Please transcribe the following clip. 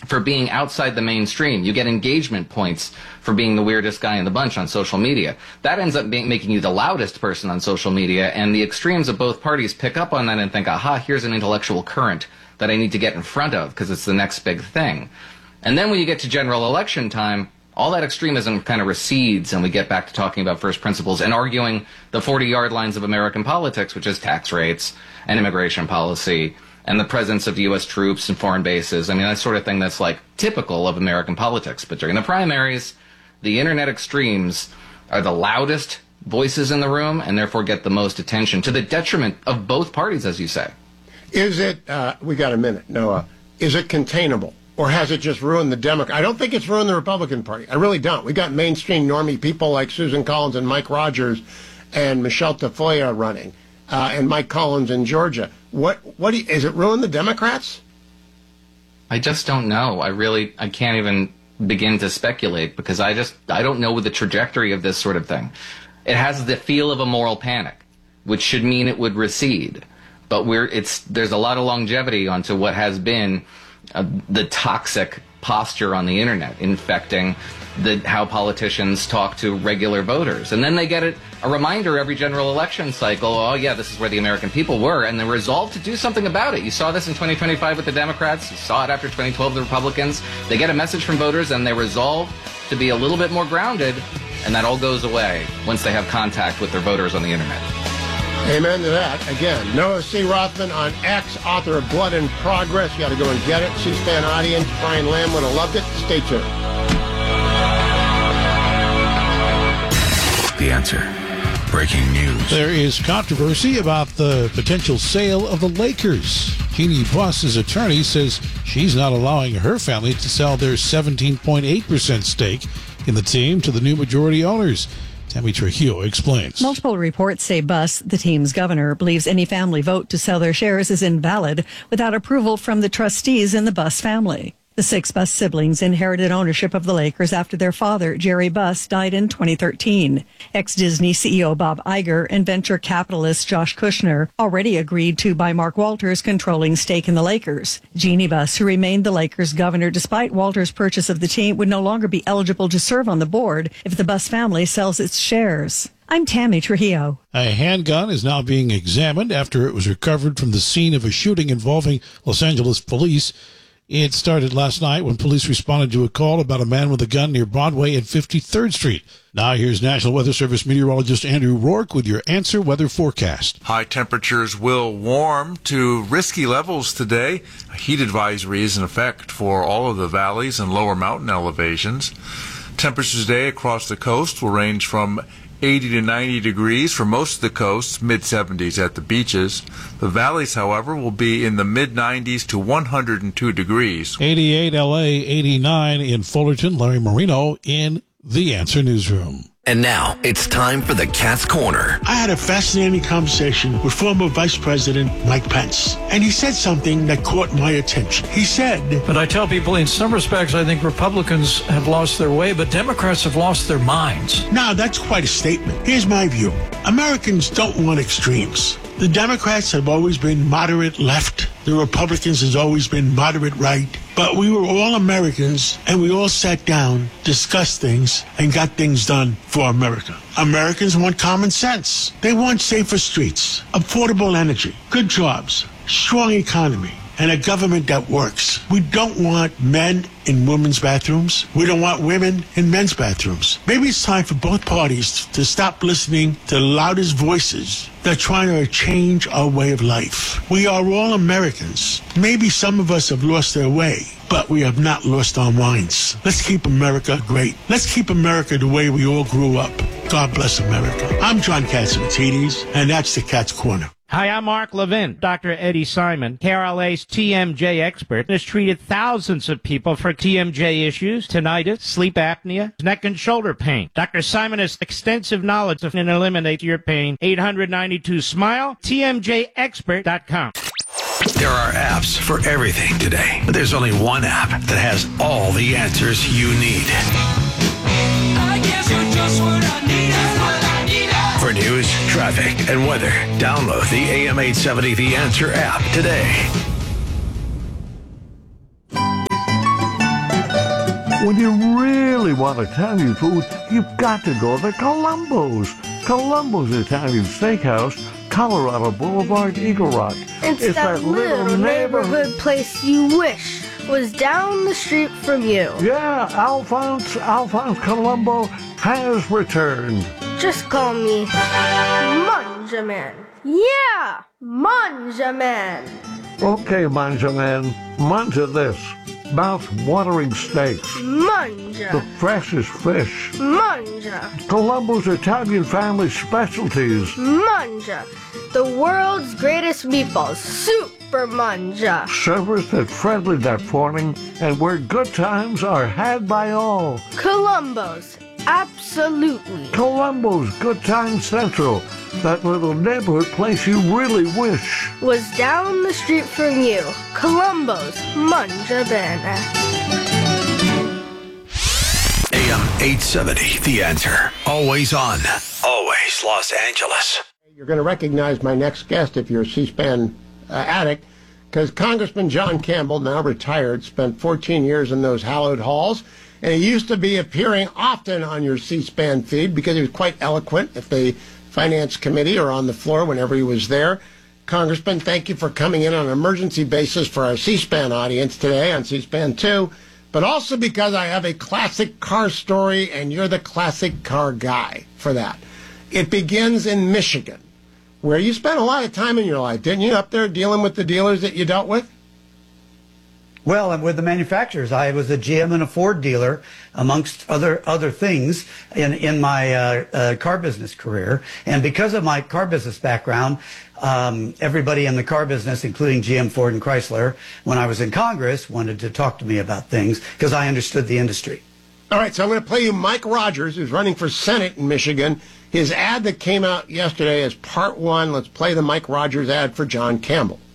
for being outside the mainstream. You get engagement points for being the weirdest guy in the bunch on social media. That ends up making you the loudest person on social media, and the extremes of both parties pick up on that and think, aha, here's an intellectual current that I need to get in front of because it's the next big thing. And then when you get to general election time, all that extremism kind of recedes, and we get back to talking about first principles and arguing the 40-yard lines of American politics, which is tax rates and immigration policy and the presence of U.S. troops and foreign bases. I mean, that sort of thing that's like typical of American politics. But during the primaries, the internet extremes are the loudest voices in the room and therefore get the most attention to the detriment of both parties, as you say. Is it, we got a minute, Noah, is it containable? Or has it just ruined the Democrat? I don't think it's ruined the Republican Party. I really don't. We got mainstream normie people like Susan Collins and Mike Rogers and Michelle Tafoya running, and Mike Collins in Georgia. Is it ruined the Democrats? I just don't know. I can't even begin to speculate because I don't know the trajectory of this sort of thing. It has the feel of a moral panic, which should mean it would recede. But there's a lot of longevity onto what has been the toxic posture on the internet, infecting how politicians talk to regular voters. And then they get a reminder every general election cycle, oh yeah, this is where the American people were, and they're resolved to do something about it. You saw this in 2025 with the Democrats, you saw it after 2012 with the Republicans. They get a message from voters and they resolve to be a little bit more grounded, and that all goes away once they have contact with their voters on the internet. Amen to that. Again, Noah C. Rothman on X, author of Blood in Progress. You got to go and get it. C-SPAN audience. Brian Lamb would have loved it. Stay tuned. The Answer. Breaking news. There is controversy about the potential sale of the Lakers. Jeannie Buss's attorney says she's not allowing her family to sell their 17.8% stake in the team to the new majority owners. Tammy Trujillo explains. Multiple reports say Buss, the team's governor, believes any family vote to sell their shares is invalid without approval from the trustees in the Buss family. The 6 Buss siblings inherited ownership of the Lakers after their father, Jerry Buss, died in 2013. Ex-Disney CEO Bob Iger and venture capitalist Josh Kushner already agreed to buy Mark Walters' controlling stake in the Lakers. Jeannie Buss, who remained the Lakers governor despite Walters' purchase of the team, would no longer be eligible to serve on the board if the Buss family sells its shares. I'm Tammy Trujillo. A handgun is now being examined after it was recovered from the scene of a shooting involving Los Angeles police. It started last night when police responded to a call about a man with a gun near Broadway and 53rd Street. Now here's National Weather Service meteorologist Andrew Rourke with your Answer Weather forecast. High temperatures will warm to risky levels today. A heat advisory is in effect for all of the valleys and lower mountain elevations. Temperatures today across the coast will range from 80 to 90 degrees for most of the coast, mid-70s at the beaches. The valleys, however, will be in the mid-90s to 102 degrees. 88 LA, 89 in Fullerton. Larry Marino in The Answer Newsroom. And now, it's time for the Cat's Corner. I had a fascinating conversation with former Vice President Mike Pence, and he said something that caught my attention. He said, but I tell people in some respects I think Republicans have lost their way, but Democrats have lost their minds. Now, that's quite a statement. Here's my view. Americans don't want extremes. The Democrats have always been moderate left. The Republicans has always been moderate right. But we were all Americans, and we all sat down, discussed things, and got things done for America. Americans want common sense. They want safer streets, affordable energy, good jobs, strong economy, and a government that works. We don't want men in women's bathrooms. We don't want women in men's bathrooms. Maybe it's time for both parties to stop listening to the loudest voices that are trying to change our way of life. We are all Americans. Maybe some of us have lost their way, but we have not lost our minds. Let's keep America great. Let's keep America the way we all grew up. God bless America. I'm John Catsimatidis, and that's the Cat's Corner. Hi, I'm Mark Levin. Dr. Eddie Simon, KRLA's TMJ expert, has treated thousands of people for TMJ issues, tinnitus, sleep apnea, neck and shoulder pain. Dr. Simon has extensive knowledge of and eliminate your pain. 892-SMILE, TMJexpert.com. There are apps for everything today, but there's only one app that has all the answers you need. I guess you're just what I need. For news, traffic, and weather, download the AM 870 The Answer app today. When you really want Italian food, you've got to go to Columbo's. Columbo's Italian Steakhouse, Colorado Boulevard, Eagle Rock. It's that little neighborhood place you wish was down the street from you. Yeah, Alphonse Columbo has returned. Just call me Manja Man. Yeah, Manja Man. Okay, Manja Man, manja this. Mouth-watering steaks. Manja. The freshest fish. Manja. Columbo's Italian family specialties. Manja. The world's greatest meatballs. Super Manja. Serviced at friendly that morning, and where good times are had by all. Columbo's. Absolutely. Columbo's Good Time Central. That little neighborhood place you really wish was down the street from you. Columbo's Manja Bene. AM 870, The Answer. Always on. Always Los Angeles. You're going to recognize my next guest if you're a C-SPAN addict, because Congressman John Campbell, now retired, spent 14 years in those hallowed halls. And he used to be appearing often on your C-SPAN feed because he was quite eloquent at the Finance Committee or on the floor whenever he was there. Congressman, thank you for coming in on an emergency basis for our C-SPAN audience today on C-SPAN 2, but also because I have a classic car story and you're the classic car guy for that. It begins in Michigan, where you spent a lot of time in your life, didn't you, up there dealing with the dealers that you dealt with? Well, I'm with the manufacturers. I was a GM and a Ford dealer, amongst other things, in my car business career. And because of my car business background, everybody in the car business, including GM, Ford, and Chrysler, when I was in Congress, wanted to talk to me about things because I understood the industry. All right, so I'm going to play you Mike Rogers, who's running for Senate in Michigan. His ad that came out yesterday is part one. Let's play the Mike Rogers ad for John Campbell.